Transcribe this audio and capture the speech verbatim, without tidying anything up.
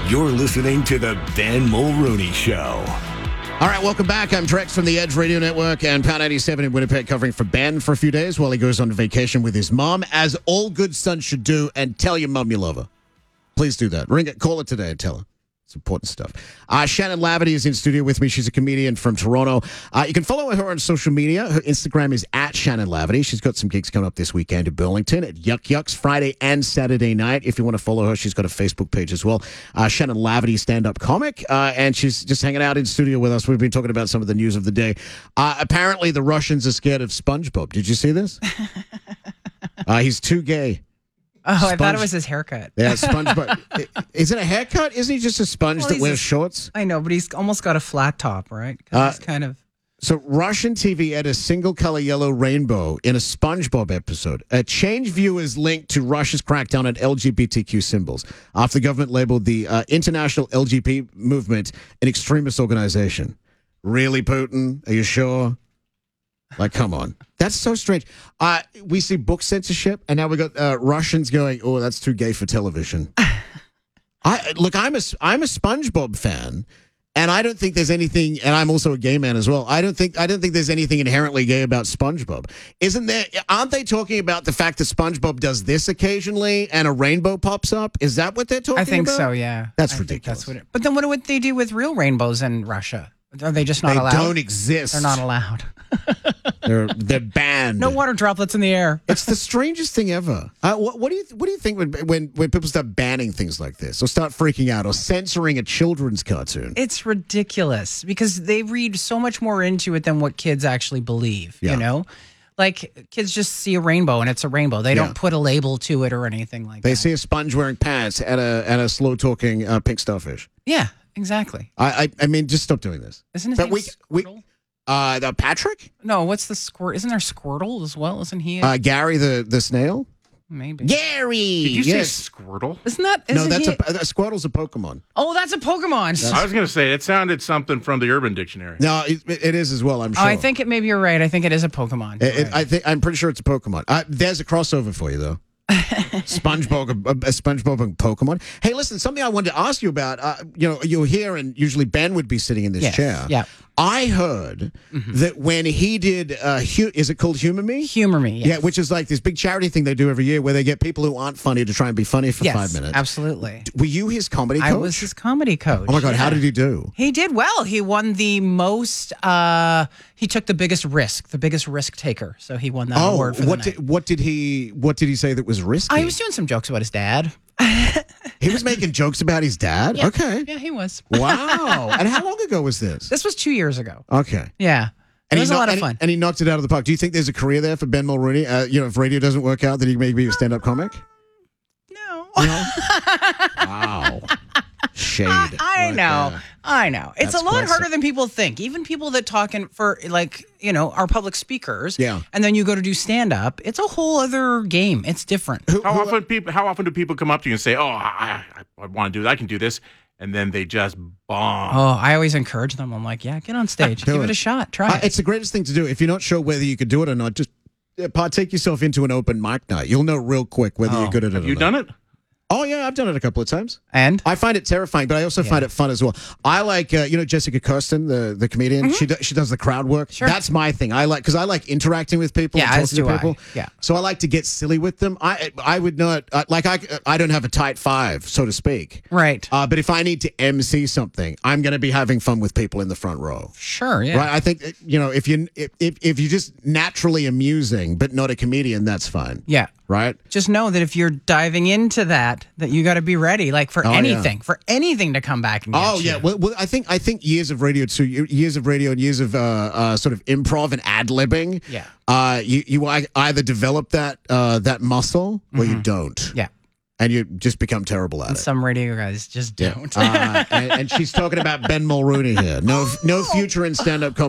You're listening to The Ben Mulrooney Show. All right, welcome back. I'm Drex from the Edge Radio Network and Pound eighty-seven in Winnipeg, covering for Ben for a few days while he goes on vacation with his mom, as all good sons should do, and tell your mom you love her. Please do that. Ring it, call it today and tell her. It's important stuff. Uh, Shannon Laverty is in studio with me. She's a comedian from Toronto. Uh, you can follow her on social media. Her Instagram is at Shannon Laverty. She's got some gigs coming up this weekend in Burlington at Yuck Yucks Friday and Saturday night. If you want to follow her, she's got a Facebook page as well. Uh, Shannon Laverty, stand-up comic, uh, and she's just hanging out in studio with us. We've been talking about some of the news of the day. Uh, apparently, the Russians are scared of SpongeBob. Did you see this? uh, he's too gay. Oh, Sponge- I thought it was his haircut. Yeah, SpongeBob. Is it a haircut? Isn't he just a sponge Well, that he's wears a- shorts? I know, but he's almost got a flat top, right? 'Cause Uh, he's kind of. So Russian T V had a single-color yellow rainbow in a SpongeBob episode. A change viewers linked to Russia's crackdown on L G B T Q symbols after the government labeled the uh, International L G B T movement an extremist organization. Really, Putin? Are you sure? Like, come on. That's so strange. Uh, we see book censorship, and now we got uh, Russians going, oh, that's too gay for television. I Look, I'm a, I'm a SpongeBob fan, and I don't think there's anything, and I'm also a gay man as well. I don't think I don't think there's anything inherently gay about SpongeBob. Isn't there? Aren't they talking about the fact that SpongeBob does this occasionally, and a rainbow pops up? Is that what they're talking about? I think so, yeah. That's I think ridiculous. That's what it, but then what would they do with real rainbows in Russia? Are they just not They allowed? don't exist. They're not allowed. They're they're banned. No water droplets in the air. It's the strangest thing ever. Uh, what, what do you what do you think when, when when people start banning things like this, or start freaking out, or censoring a children's cartoon? It's ridiculous because they read so much more into it than what kids actually believe, Yeah. you know? Like, kids just see a rainbow and it's a rainbow. They Yeah. don't put a label to it or anything like They that. see a sponge wearing pants and a and a slow talking uh, pink starfish. Yeah, exactly. I, I I mean, just stop doing this. Isn't his But name we we Squirtle? uh the Patrick, No, what's the squirt? Isn't there Squirtle as well? Isn't he? uh, Gary the the snail. Maybe. Gary. Did you yes. say Squirtle? Isn't that? No, Isn't that's he, a, a Squirtle's a Pokemon. Oh, that's a Pokemon. I was going to say, it sounded something from the Urban Dictionary. No, it, it is as well. I'm Oh, sure. I think it. Maybe you're right. I think it is a Pokemon. It, it- Right. I think I'm pretty sure it's a Pokemon. Uh, there's a crossover for you though. SpongeBob, a, a SpongeBob and Pokemon. Hey, listen, something I wanted to ask you about. Uh, you know, you're here, and usually Ben would be sitting in this Yes, chair. yeah. I heard that when he did, uh, hu- is it called Humor Me? Humor me. Yes. Yeah, which is like this big charity thing they do every year where they get people who aren't funny to try and be funny for yes, five minutes. absolutely. Were you his comedy coach? I was his comedy coach. Oh my God, how yeah. did he do? He did well. He won the most. Uh, he took the biggest risk, the biggest risk taker. So he won that Oh, award for the what night. did what did he what did he say that was risky? I was doing some jokes about his dad. he was making jokes about his dad. Yeah. Okay. Yeah, he was. Wow. And how long ago was this? This was two years ago. Okay. Yeah. And it was he a kno- lot of and, fun. And he knocked it out of the park. Do you think there's a career there for Ben Mulrooney? Uh, you know, if radio doesn't work out, that he may be a stand-up comic? no. Wow. Shade. I right know. there. I know. It's That's a lot quite harder so- than people think. Even people that talk in for like, you know, are public speakers. Yeah. And then you go to do stand up. It's a whole other game. It's different. Who- How who- often people? How often do people come up to you and say, "Oh, I, I, I want to do. I can do this," and then they just bomb? Oh, I always encourage them. I'm like, yeah, get on stage. Do Give it. it a shot. Try Uh, it. it's the greatest thing to do. If you're not sure whether you could do it or not, just uh, partake yourself into an open mic night. You'll know real quick whether Oh. you're good at it. Have or you not. done it? Oh yeah, I've done it a couple of times. And I find it terrifying, but I also find it fun as well. I like, uh, you know, Jessica Kirsten, the, the comedian. She do, she does the crowd work. Sure. That's my thing. I like because I like interacting with people. Yeah, and as talking do to I. people. Yeah. So I like to get silly with them. I I would not uh, like I I don't have a tight five, so to speak. right. Uh, but if I need to M C something, I'm going to be having fun with people in the front row. Sure. Yeah. Right? I think uh, you know if you if if if you're just naturally amusing but not a comedian, that's fine. Yeah. Right? Just know that if you're diving into that, that you got to be ready, like for Oh, yeah. anything, for anything to come back and get Oh you. yeah, well, well, I think I think years of radio too, years of radio and years of uh, uh, sort of improv and ad libbing. Yeah. uh, you you ei- either develop that uh, that muscle or you don't. Yeah. and you just become terrible at And it. some radio guys just don't. Uh, and, and she's talking about Ben Mulrooney here. No, no future in stand-up comedy.